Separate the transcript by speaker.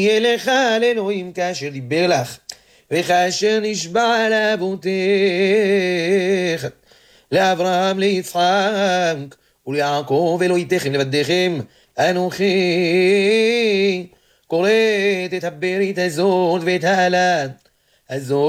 Speaker 1: יהיה לך על אלוהים כאשר דיבר לך, וכאשר נשבע לאבותיך, לאברהם, ליצחק וליעקב, אלוהיתכם לבדיכם, אנוכי כורת את הברית הזאת ואת העלה הזאת